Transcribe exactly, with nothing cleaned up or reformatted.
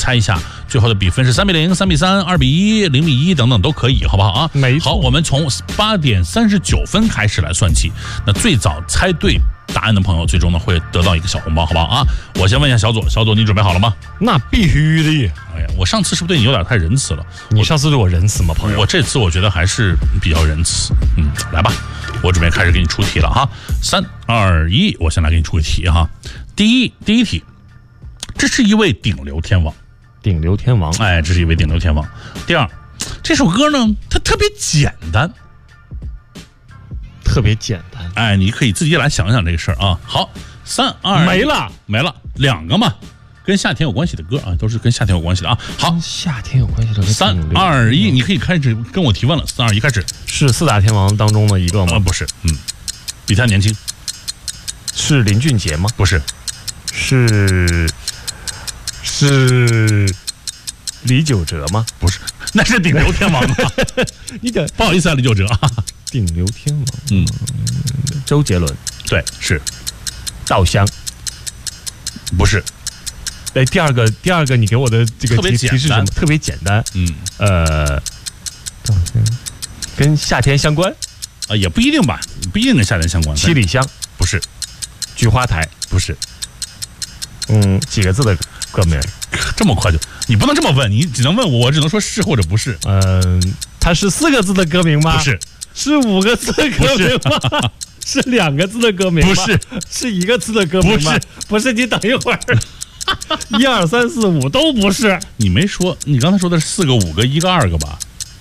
猜一下最后的比分是三比零、三比三、二比一、零比一等等都可以，好不好啊？ 没错。 好，我们从八点三十九分开始来算起。那最早猜对答案的朋友，最终呢会得到一个小红包，好不好啊？我先问一下小左，小左你准备好了吗？ 那必须的。 哎呀，我上次是不是对你有点太仁慈了？ 你上次对我仁慈吗，朋友？ 我这次我觉得还是比较仁慈。嗯，来吧，我准备开始给你出题了哈。三二一，我先来给你出个题哈。第一第一题，这是一位顶流天王。 顶流天王， 哎，这是一位顶流天王。第二，这首歌呢，它特别简单， 特别简单。 哎，你可以自己来想想这个事儿啊。好，三二没了没了，两个嘛。跟夏天有关系的歌啊，都是跟夏天有关系的啊。好， 夏天有关系的。 三二一，你可以开始跟我提问了。三二一，开始。 是四大天王当中的一个吗？ 呃、不是，嗯，比他年轻。 是林俊杰吗？ 不是， 是是李玖哲吗？ 不是，那是顶流天王啊。 你的不好意思啊，李玖哲啊。 顶流天王， 嗯， 周杰伦。 对，是。 稻香。 不是。 哎，第二个，第二个，你给我的这个提提示什么？特别简单。 嗯， 呃，跟夏天相关啊，也不一定吧，不一定跟夏天相关。 七里香不是， 菊花台不是， 嗯，几个字的歌名？ 这么快就？你不能这么问，你只能问我，我只能说是或者不是。 嗯、呃，它是四个字的歌名吗？ 不是， 是五个字的歌名吗？是两个字的歌名吗？ 不是， 是一个字的歌名吗？ 不是， 不是，你等一会儿。一二三四五都不是， 你没说，你刚才说的是四个、五个、一个、二个吧？